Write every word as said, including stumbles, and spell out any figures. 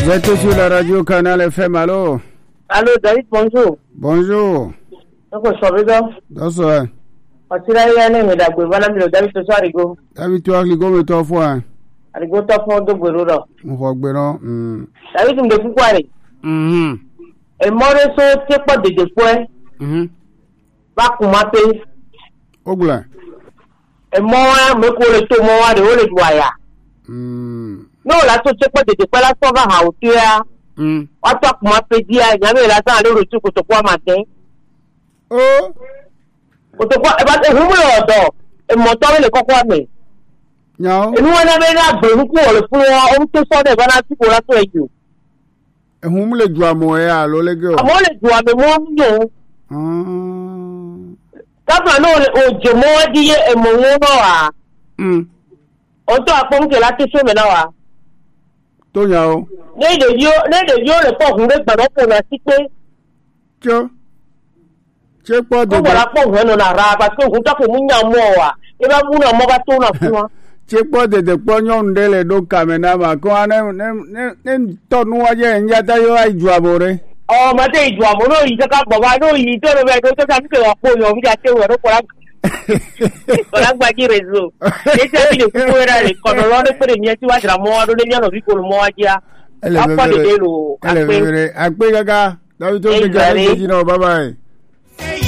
Vous êtes sur la radio Canal F M, allô? Allô, David, bonjour. Bonjour. Donc, je suis là. Bonsoir. Parce que là, il y a un homme d'agwe, voilà, mais le David, ce soir, Rigo. David, tu as Rigo, mais toi, fois. Rigo, tu as fait deux bureaux. On va bien. David, tu me dis quoi? Hum. Et moi, je suis c'est pas de deux Hum. Va commencer. Ogla. Et moi, me colle tout moi de haut le doya. Hum. Non, là, tu sais pas de deux là, ça va à hauteur. Hum. On t'a commencé dire, il y avait là, ça allait retour pour te quoi matin. Oh. Pour te quoi, et bah, et vous me l'ordonnez. Et mon temps, le coco, mais. Non. Et nous, on avait là, beaucoup, le pouvoir, on te sort des bananes pour la soirée. Et vous me le doigt, moi, allô, les gars. Ah, moi, le doigt, mais moi, non. Ah. Quand on a au Jemo dit et mon noa. Hum. On doit apprendre que la question maintenant. Tonyao. Ne de yo, ne de yo le port, on est pas pour la cité. Tiens. C'est pas de. On va la port, on a ra, parce que vous avez mis un mois. Et là, vous n'avez pas tout la fois. C'est pas de de pognon de les deux caméras, quand on a un ton noyer, il y a d'ailleurs à y jouer. Oh, ma tête, je vois, mon nom, il se casse, bon, il te le met, il se casse, on peut, on vient à te voir, voilà, on va dire réseau. Et c'est lui, le coup, quand on l'a fait, il y a tu vois, la mort, le lien, on vit pour le mois, il y a. Elle est vraie. Elle est vraie. Après, gaga, dans le temps de bye bye.